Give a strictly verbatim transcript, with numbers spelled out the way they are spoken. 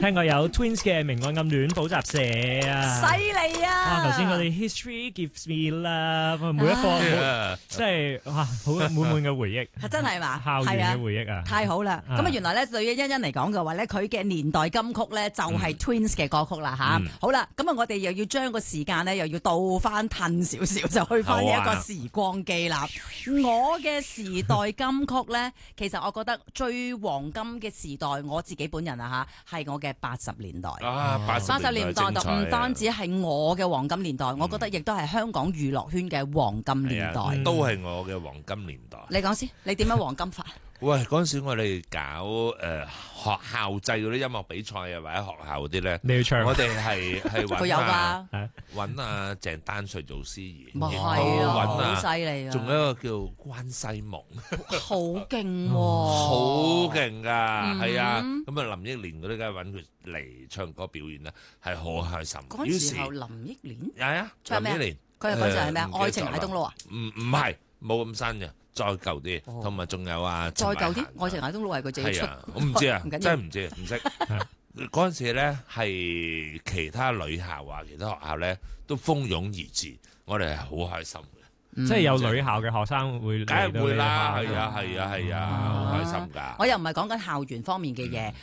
聽過有 Twins 嘅明愛暗戀補習社啊， 犀利啊！ 哇！頭先我哋 History gives me love，每一課即係哇，好滿滿嘅回憶， 真係嘛？ 校園嘅回憶啊， 太好啦！咁啊，原來咧對於欣欣嚟講嘅話咧，佢嘅年代金曲咧就係 Twins 嘅歌曲啦吓。好啦，咁啊，我哋又要將個時間咧又要倒翻褪少少，就去翻呢一個時光機啦。我嘅時代金曲咧，其實我覺得最黃金嘅時代，我自己本人啊吓，係我嘅八十年代。 啊，八十年代就唔單止係我嘅黃金年代，我覺得亦都係香港娛樂圈嘅黃金年代， 都係我嘅黃金年代。 你講先，你點樣黃金法？ 喂，嗰陣時我哋搞誒學校制嗰啲音樂比賽啊，或者學校嗰啲咧， 你要唱， 我哋係係佢有㗎， 揾阿鄭丹瑞做司儀， 咪係啊，好犀利啊！ 仲有一個叫關西蒙， 好勁喎， 好勁㗎，係啊！咁啊，林憶蓮嗰啲梗係揾佢嚟唱歌表演啦，係好開心。 嗰陣時候林憶蓮係啊， 唱咩？佢係嗰陣係咩啊？愛情喺東路啊？ 唔唔係，冇咁新嘅。再舊啲，同埋仲有啊， 再舊啲，愛情喺東路係佢自己出， 我唔知啊，真係唔知，唔識。嗰陣時咧係其他女校啊，其他學校咧都蜂擁而至，我哋係好開心嘅。 即係有女校嘅學生會， 梗係會啦，係啊，係啊，係啊，好開心㗎。 我又唔係講緊校園方面嘅嘢，